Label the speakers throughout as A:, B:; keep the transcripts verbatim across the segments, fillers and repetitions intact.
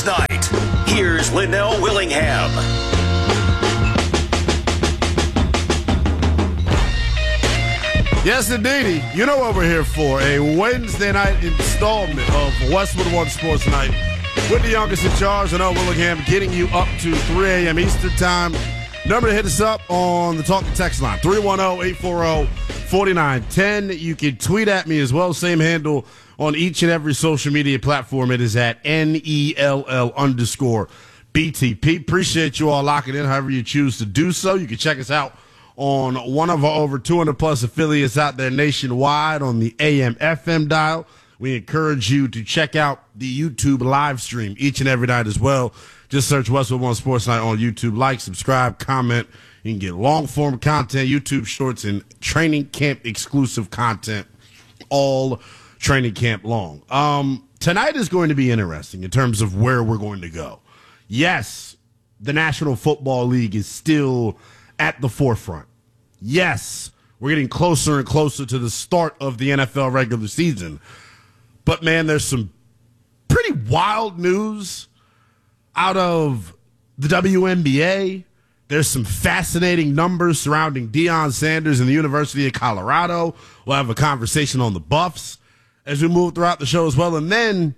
A: Night. Here's Linnell Willingham.
B: Yes, indeedy. You know what we're here for. A Wednesday night installment of Westwood One Sports Night with the youngest in charge, Linnell Willingham, getting you up to three a.m. Eastern Time. Number to hit us up on the talk and text line, three one zero, eight four zero, four nine one zero. You can tweet at me as well. Same handle on each and every social media platform. It is at N E L L underscore B T P. Appreciate you all locking in however you choose to do so. You can check us out on one of our over two hundred plus affiliates out there nationwide on the A M F M dial. We encourage you to check out the YouTube live stream each and every night as well. Just search Westwood One Sports Night on YouTube. Like, subscribe, comment. You can get long-form content, YouTube shorts, and training camp exclusive content all training camp long. Um, tonight is going to be interesting in terms of where we're going to go. Yes, the National Football League is still at the forefront. Yes, we're getting closer and closer to the start of the N F L regular season. But, man, there's some pretty wild news out of the W N B A. There's some fascinating numbers surrounding Deion Sanders and the University of Colorado. We'll have a conversation on the Buffs as we move throughout the show as well. And then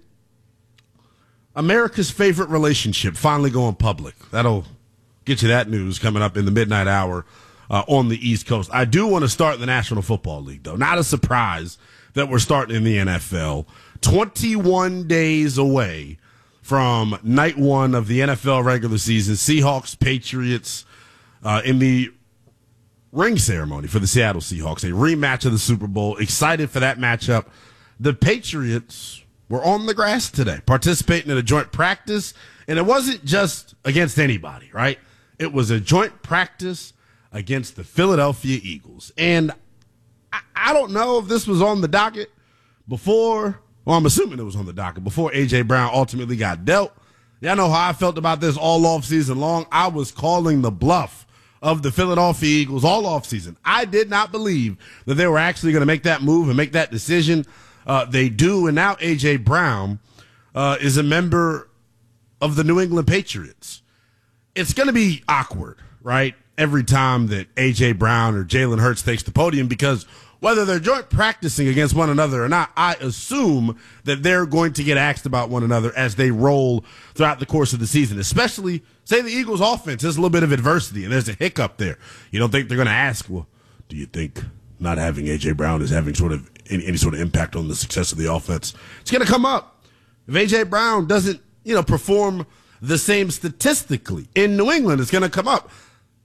B: America's favorite relationship finally going public. That'll get you that news coming up in the midnight hour uh, on the East Coast. I do want to start the National Football League, though. Not a surprise that we're starting in the N F L. twenty-one days away from night one of the N F L regular season. Seahawks, Patriots uh, in the ring ceremony for the Seattle Seahawks. A rematch of the Super Bowl. Excited for that matchup. The Patriots were on the grass today, participating in a joint practice. And it wasn't just against anybody, right? It was a joint practice against the Philadelphia Eagles. And I, I don't know if this was on the docket before, well, I'm assuming it was on the docket before A J. Brown ultimately got dealt. Y'all know how I felt about this all off season long. I was calling the bluff of the Philadelphia Eagles all off season. I did not believe that they were actually going to make that move and make that decision. Uh, they do, and now A J. Brown uh, is a member of the New England Patriots. It's going to be awkward, right, every time that A J. Brown or Jalen Hurts takes the podium, because whether they're joint practicing against one another or not, I assume that they're going to get asked about one another as they roll throughout the course of the season, especially, say, the Eagles' offense. There's a little bit of adversity, and there's a hiccup there. You don't think they're going to ask, well, do you think not having A J. Brown is having sort of any, any sort of impact on the success of the offense? It's going to come up. If A J. Brown doesn't, you know, perform the same statistically in New England, it's going to come up.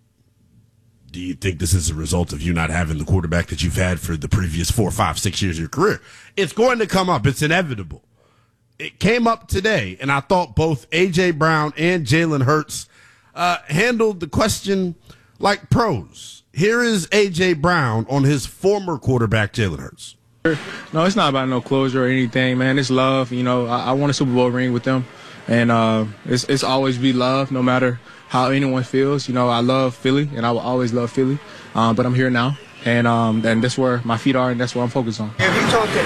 B: Do you think this is a result of you not having the quarterback that you've had for the previous four, five, six years of your career? It's going to come up. It's inevitable. It came up today, and I thought both A J. Brown and Jalen Hurts uh, handled the question like pros. Here is A J. Brown on his former quarterback, Jalen Hurts.
C: No, it's not about no closure or anything, man. It's love. You know, I, I won a Super Bowl ring with them, and uh, it's, it's always be love no matter how anyone feels. You know, I love Philly, and I will always love Philly, um, but I'm here now, and um, and that's where my feet are, and that's where I'm focused on.
D: Have you talked to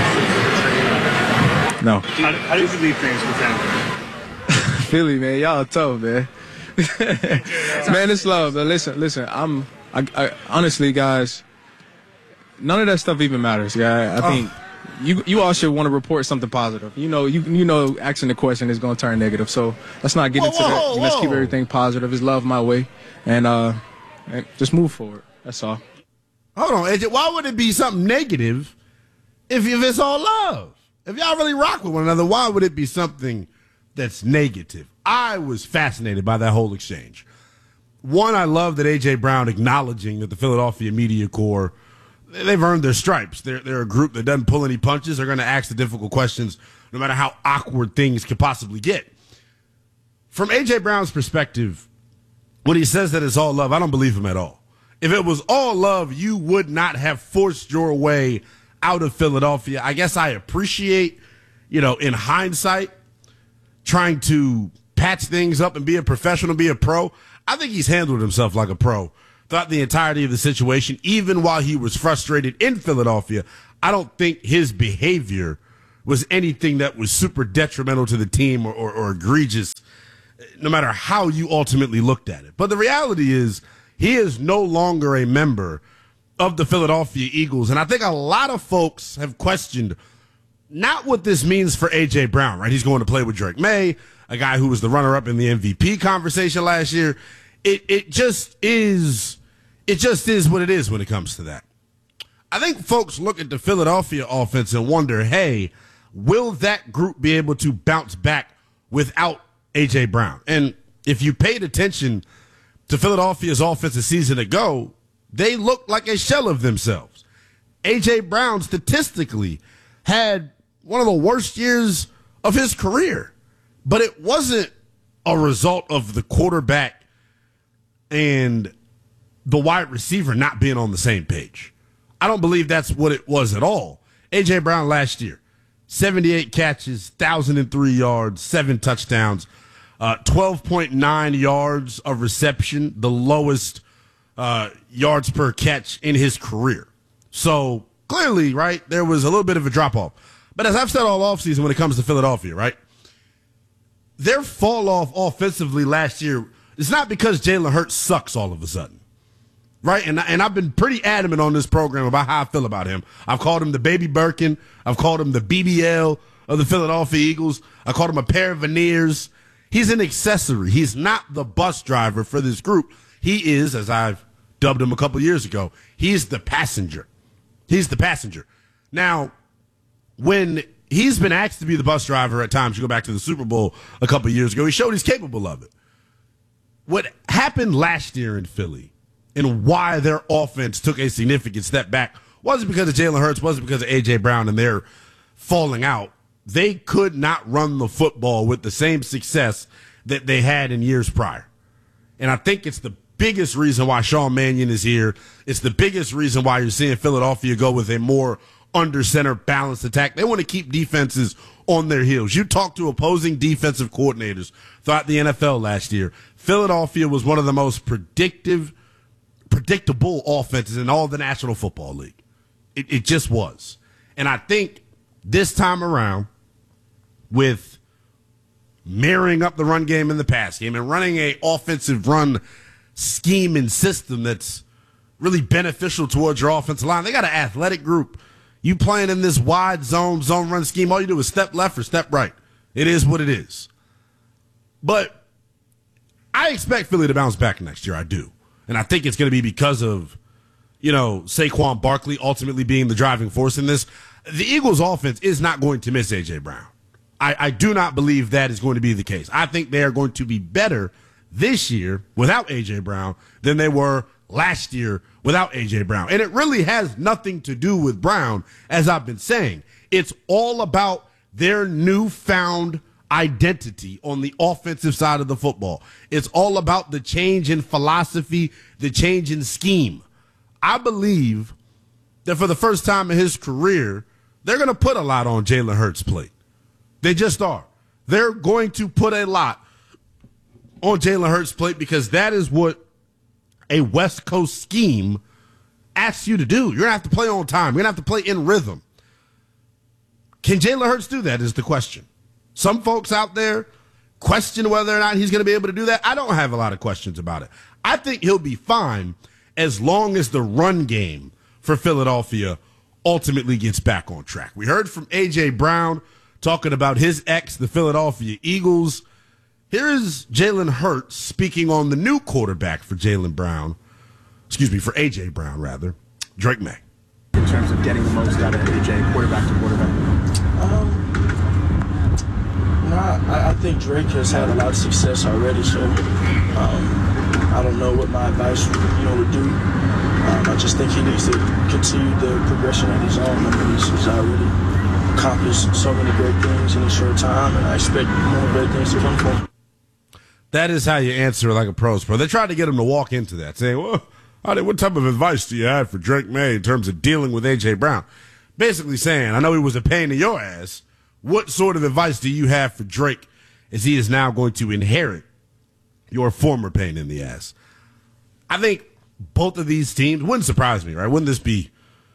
D: Jalen?
C: No.
D: How, how did you leave things with him?
C: Philly, man, y'all tough, man. Man, it's love. But listen, listen, I'm, I, I, honestly, guys, none of that stuff even matters, guy. I think oh. you you all should want to report something positive. You know, you you know, asking the question is going to turn negative. So let's not get
B: whoa,
C: into
B: whoa,
C: that.
B: whoa.
C: Let's keep everything positive. It's love my way, and uh, and just move forward. That's all.
B: Hold on, A J. Why would it be something negative if, if it's all love? If y'all really rock with one another, why would it be something that's negative? I was fascinated by that whole exchange. One, I love that A J. Brown acknowledging that the Philadelphia media corps, they've earned their stripes. They're, they're a group that doesn't pull any punches. They're going to ask the difficult questions no matter how awkward things could possibly get. From A J. Brown's perspective, when he says that it's all love, I don't believe him at all. If it was all love, you would not have forced your way out of Philadelphia. I guess I appreciate, you know, in hindsight, trying to patch things up and be a professional, be a pro. I think he's handled himself like a pro throughout the entirety of the situation, even while he was frustrated in Philadelphia. I don't think his behavior was anything that was super detrimental to the team or, or, or egregious, no matter how you ultimately looked at it. But the reality is he is no longer a member of the Philadelphia Eagles. And I think a lot of folks have questioned not what this means for A J. Brown, right? He's going to play with Drake May, a guy who was the runner-up in the M V P conversation last year. It it just is it just is what it is when it comes to that. I think folks look at the Philadelphia offense and wonder, hey, will that group be able to bounce back without A J. Brown? And if you paid attention to Philadelphia's offensive season ago, they looked like a shell of themselves. A J. Brown statistically had one of the worst years of his career, but it wasn't a result of the quarterback and the wide receiver not being on the same page. I don't believe that's what it was at all. A J. Brown last year, seventy-eight catches, one thousand three yards, seven touchdowns, uh, twelve point nine yards of reception, the lowest uh, yards per catch in his career. So clearly, right, there was a little bit of a drop-off. But as I've said all offseason when it comes to Philadelphia, right, their fall-off offensively last year is not because Jalen Hurts sucks all of a sudden. Right, and, and I've been pretty adamant on this program about how I feel about him. I've called him the Baby Birkin. I've called him the B B L of the Philadelphia Eagles. I called him a pair of veneers. He's an accessory. He's not the bus driver for this group. He is, as I've dubbed him a couple years ago, he's the passenger. He's the passenger. Now, when he's been asked to be the bus driver at times, you go back to the Super Bowl a couple years ago, he showed he's capable of it. What happened last year in Philly and why their offense took a significant step back wasn't because of Jalen Hurts, wasn't because of A J. Brown and their falling out. They could not run the football with the same success that they had in years prior. And I think it's the biggest reason why Sean Mannion is here. It's the biggest reason why you're seeing Philadelphia go with a more under-center balanced attack. They want to keep defenses on their heels. You talk to opposing defensive coordinators throughout the N F L last year. Philadelphia was one of the most predictive predictable offenses in all the National Football League. It, it just was. And I think this time around, with marrying up the run game and the pass game and running a offensive run scheme and system that's really beneficial towards your offensive line, they got an athletic group. You playing in this wide zone, zone run scheme, all you do is step left or step right. It is what it is. But I expect Philly to bounce back next year. I do. And I think it's going to be because of, you know, Saquon Barkley ultimately being the driving force in this. The Eagles' offense is not going to miss A J. Brown. I, I do not believe that is going to be the case. I think they are going to be better this year without A J. Brown than they were last year without A J. Brown. And it really has nothing to do with Brown, as I've been saying. It's all about their newfound identity on the offensive side of the football. It's all about the change in philosophy, the change in scheme. I believe that for the first time in his career, they're going to put a lot on Jalen Hurts' plate. They just are. They're going to put a lot on Jalen Hurts' plate because that is what a West Coast scheme asks you to do. You're going to have to play on time. You're going to have to play in rhythm. Can Jalen Hurts do that is the question. Some folks out there question whether or not he's going to be able to do that. I don't have a lot of questions about it. I think he'll be fine as long as the run game for Philadelphia ultimately gets back on track. We heard from A J. Brown talking about his ex, the Philadelphia Eagles. Here is Jalen Hurts speaking on the new quarterback for Jalen Brown. Excuse me, for A J. Brown, rather. Drake May.
E: In terms of getting the most out of A J, quarterback to quarterback?
F: Um, no, I, I think Drake has had a lot of success already, so um, I don't know what my advice you know, would do. Um, I just think he needs to continue the progression at his own. I mean, he's, he's already accomplished so many great things in a short time, and I expect more great things to come from him.
B: That is how you answer like a pros pro. They tried to get him to walk into that, saying, well, what type of advice do you have for Drake May in terms of dealing with A J. Brown? Basically saying, I know he was a pain in your ass. What sort of advice do you have for Drake as he is now going to inherit your former pain in the ass? I think both of these teams, wouldn't surprise me, right? Wouldn't this be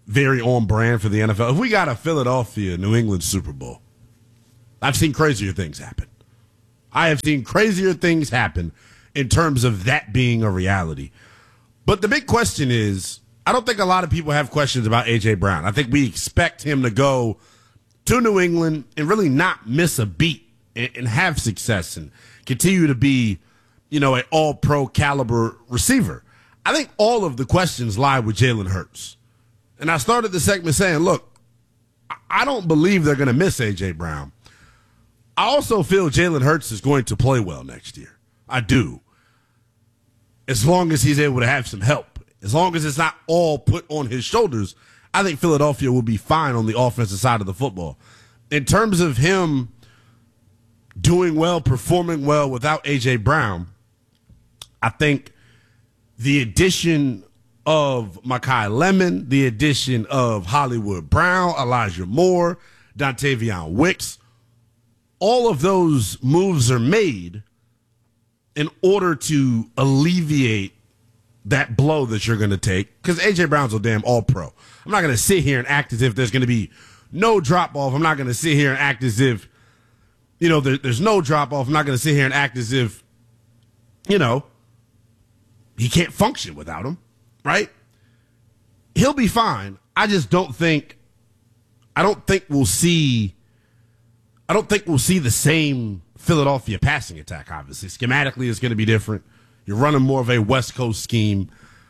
B: very on brand for the N F L. If we got a Philadelphia, New England Super Bowl, I've seen crazier things happen. I have seen crazier things happen in terms of that being a reality. But the big question is, I don't think a lot of people have questions about A J. Brown. I think we expect him to go to New England and really not miss a beat and, and have success and continue to be, you know, an all-pro caliber receiver. I think all of the questions lie with Jalen Hurts. And I started the segment saying, look, I don't believe they're going to miss A J. Brown. I also feel Jalen Hurts is going to play well next year. I do. As long as he's able to have some help. As long as it's not all put on his shoulders, I think Philadelphia will be fine on the offensive side of the football. In terms of him doing well, performing well without A J. Brown, I think the addition of Mekhi Lemon, the addition of Hollywood Brown, Elijah Moore, Dontavion Wicks, all of those moves are made in order to alleviate that blow that you're going to take, because A J. Brown's a damn all-pro. I'm not going to sit here and act as if there's going to be no drop-off. I'm not going to sit here and act as if, you know, there, there's no drop-off. I'm not going to sit here and act as if, you know, he can't function without him, right? He'll be fine. I just don't think, I don't think we'll see, I don't think we'll see the same Philadelphia passing attack, obviously. Schematically, it's going to be different. You're running more of a West Coast scheme.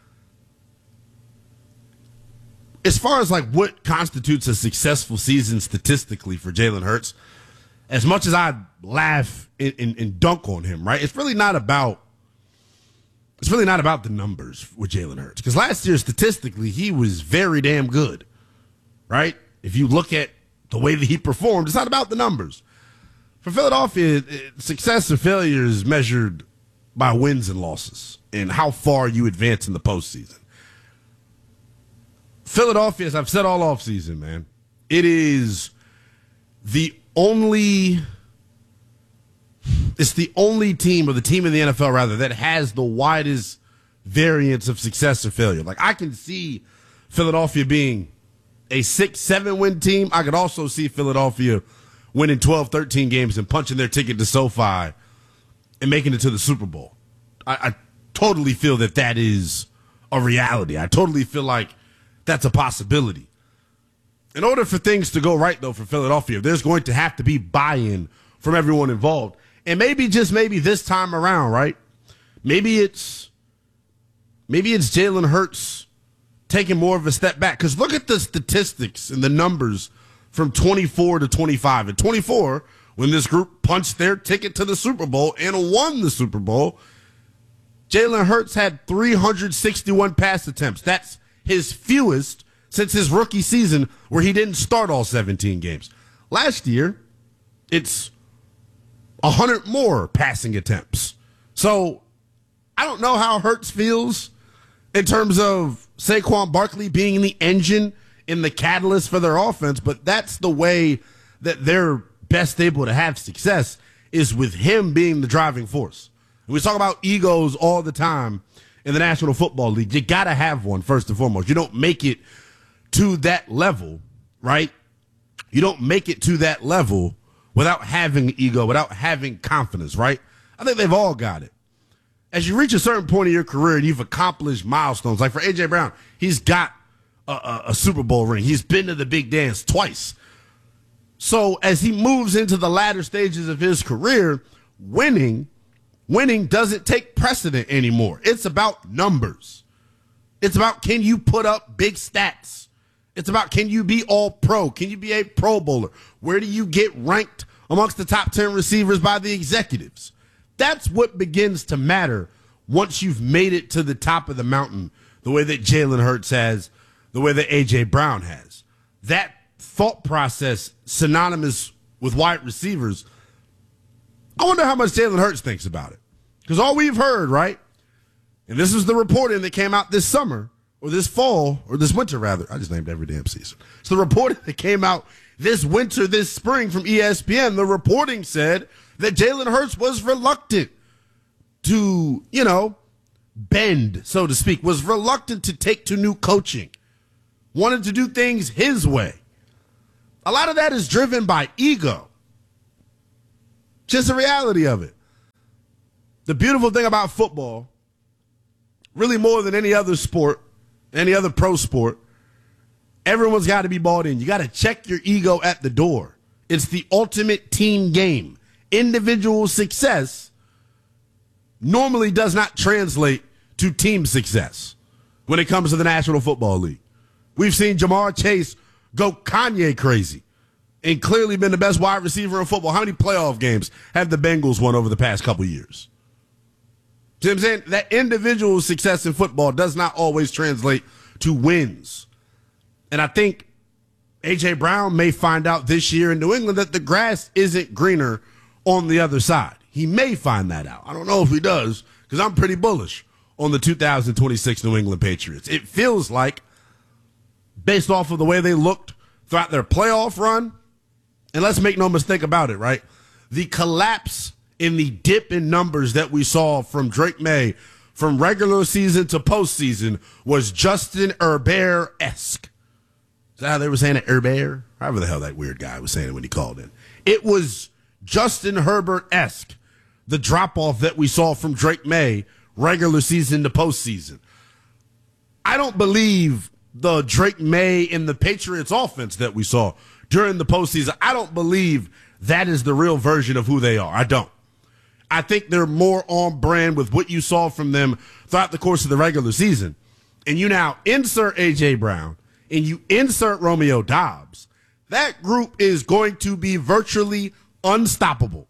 B: As far as like what constitutes a successful season statistically for Jalen Hurts, as much as I laugh and, and, and dunk on him, right? It's really not about it's really not about the numbers with Jalen Hurts. Because last year, statistically, he was very damn good, right? If you look at the way that he performed, it's not about the numbers. For Philadelphia, success or failure is measured by wins and losses and how far you advance in the postseason. Philadelphia, as I've said all offseason, man, it is the only it's the only team, or the team in the N F L, rather, that has the widest variance of success or failure. Like, I can see Philadelphia being a six, seven win team. I could also see Philadelphia winning twelve, thirteen games and punching their ticket to SoFi and making it to the Super Bowl. I, I totally feel that that is a reality. I totally feel like that's a possibility. In order for things to go right, though, for Philadelphia, there's going to have to be buy-in from everyone involved. And maybe, just maybe this time around, right? Maybe it's maybe it's Jalen Hurts taking more of a step back. Because look at the statistics and the numbers from twenty-four to twenty-five. At twenty-four, when this group punched their ticket to the Super Bowl and won the Super Bowl, Jalen Hurts had three hundred sixty-one pass attempts. That's his fewest since his rookie season, where he didn't start all seventeen games. Last year, it's one hundred more passing attempts. So I don't know how Hurts feels in terms of Saquon Barkley being the engine and the catalyst for their offense, but that's the way that they're best able to have success, is with him being the driving force. We talk about egos all the time in the National Football League. You got to have one, first and foremost. You don't make it to that level, right? You don't make it to that level without having ego, without having confidence, right? I think they've all got it. As you reach a certain point in your career and you've accomplished milestones, like for A J. Brown, he's got a, a, a Super Bowl ring. He's been to the big dance twice. So as he moves into the latter stages of his career, winning, winning doesn't take precedent anymore. It's about numbers. It's about, can you put up big stats? It's about, can you be all pro? Can you be a Pro Bowler? Where do you get ranked amongst the top ten receivers by the executives? That's what begins to matter once you've made it to the top of the mountain, the way that Jalen Hurts has, the way that A J. Brown has. That thought process, synonymous with wide receivers, I wonder how much Jalen Hurts thinks about it. Because all we've heard, right, and this is the reporting that came out this summer, or this fall, or this winter, rather. I just named every damn season. So the reporting that came out this winter, this spring from E S P N, the reporting said that Jalen Hurts was reluctant to, you know, bend, so to speak, was reluctant to take to new coaching, wanted to do things his way. A lot of that is driven by ego. Just the reality of it. The beautiful thing about football, really more than any other sport, any other pro sport, everyone's got to be bought in. You got to check your ego at the door. It's the ultimate team game. Individual success normally does not translate to team success when it comes to the National Football League. We've seen Jamar Chase go Kanye crazy and clearly been the best wide receiver in football. How many playoff games have the Bengals won over the past couple years? See what I'm saying? That individual success in football does not always translate to wins. And I think A J. Brown may find out this year in New England that the grass isn't greener on the other side. He may find that out. I don't know if he does, because I'm pretty bullish on the two thousand twenty-six New England Patriots. It feels like, based off of the way they looked throughout their playoff run, and let's make no mistake about it, right? The collapse in the dip in numbers that we saw from Drake May from regular season to postseason was Justin Herbert-esque. Is that how they were saying it? Herbert? However the hell that weird guy was saying it when he called in. It was Justin Herbert-esque, the drop-off that we saw from Drake May regular season to postseason. I don't believe the Drake May in the Patriots offense that we saw during the postseason. I don't believe that is the real version of who they are. I don't. I think they're more on brand with what you saw from them throughout the course of the regular season. And you now insert A J. Brown and you insert Romeo Doubs. That group is going to be virtually unstoppable.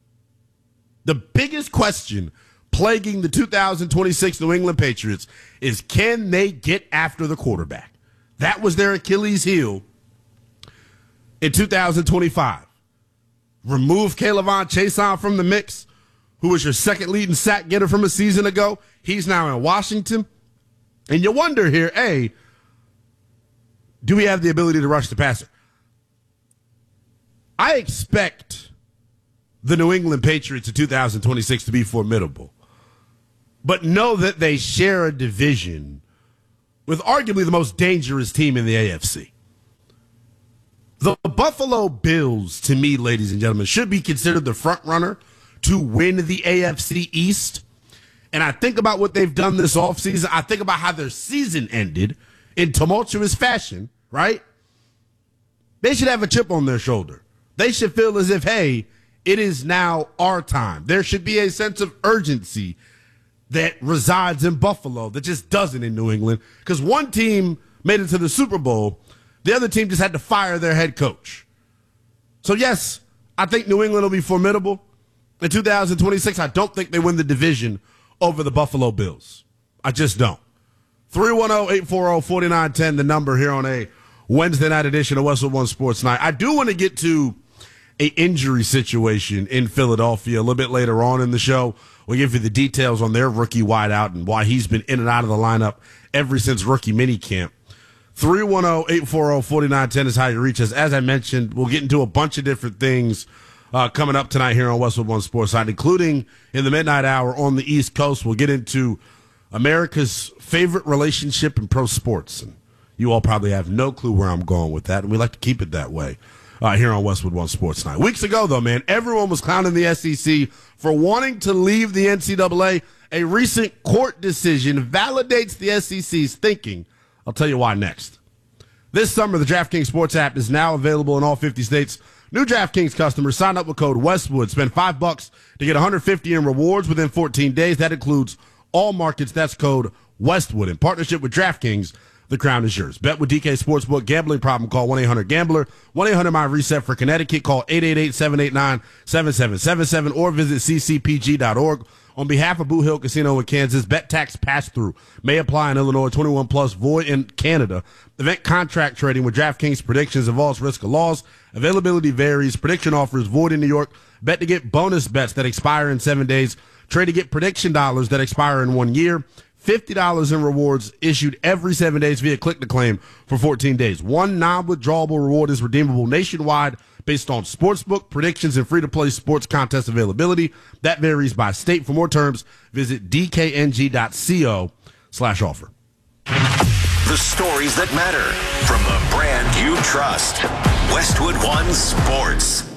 B: The biggest question plaguing the two thousand twenty-six New England Patriots is, can they get after the quarterback? That was their Achilles heel in two thousand twenty-five. Remove K'Lavon Chaisson from the mix, who was your second leading sack getter from a season ago. He's now in Washington. And you wonder here, A, do we have the ability to rush the passer? I expect the New England Patriots in two thousand twenty-six to be formidable, but know that they share a division with arguably the most dangerous team in the A F C. The Buffalo Bills, to me, ladies and gentlemen, should be considered the front runner to win the A F C East. And I think about what they've done this offseason. I think about how their season ended in tumultuous fashion, right? They should have a chip on their shoulder. They should feel as if, hey, it is now our time. There should be a sense of urgency that resides in Buffalo that just doesn't in New England, because one team made it to the Super Bowl. The other team just had to fire their head coach. So, yes, I think New England will be formidable. In two thousand twenty-six, I don't think they win the division over the Buffalo Bills. I just don't. three one zero, eight four zero, four nine one zero, the number here on a Wednesday night edition of Westwood One Sports Night. I do want to get to a injury situation in Philadelphia a little bit later on in the show. We'll give you the details on their rookie wideout and why he's been in and out of the lineup ever since rookie minicamp. three one zero, eight four zero, four nine one zero is how you reach us. As I mentioned, we'll get into a bunch of different things uh, coming up tonight here on Westwood One Sports Night, including in the midnight hour on the East Coast. We'll get into America's favorite relationship in pro sports. And you all probably have no clue where I'm going with that, and we like to keep it that way uh, here on Westwood One Sports Night. Weeks ago, though, man, everyone was clowning the S E C for wanting to leave the N C double A. A recent court decision validates the S E C's thinking. I'll tell you why next. This summer, the DraftKings Sports app is now available in all fifty states. New DraftKings customers sign up with code Westwood. Spend five bucks to get one hundred fifty in rewards within fourteen days. That includes all markets. That's code Westwood. In partnership with DraftKings, the crown is yours. Bet with D K Sportsbook. Gambling problem? Call one eight hundred gambler. one eight hundred my reset for Connecticut. Call eight eight eight, seven eight nine, seven seven seven seven or visit c c p g dot org. On behalf of Boot Hill Casino in Kansas, bet tax pass-through may apply in Illinois, twenty-one plus, void in Canada. Event contract trading with DraftKings predictions involves risk of loss. Availability varies. Prediction offers void in New York. Bet to get bonus bets that expire in seven days. Trade to get prediction dollars that expire in one year. fifty dollars in rewards issued every seven days via click to claim for fourteen days. One non-withdrawable reward is redeemable nationwide based on sportsbook predictions and free-to-play sports contest availability. That varies by state. For more terms, visit d k n g dot co slash offer.
A: The stories that matter from the brand you trust. Westwood One Sports.